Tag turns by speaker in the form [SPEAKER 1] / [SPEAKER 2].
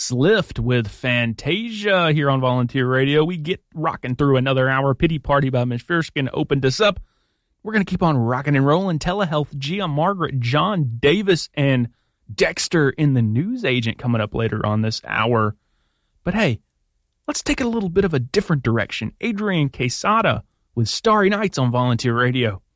[SPEAKER 1] Slift with Fantasia here on Volunteer Radio. We get rocking through another hour. Pity Party by Miss Fierskin opened us up. We're going to keep on rocking and rolling. Telehealth, Gia Margaret, John Davis, and Dexter in the News Agent coming up later on this hour. But hey, let's take it a little bit of a different direction. Adrian Quesada with Starry Nights on Volunteer Radio.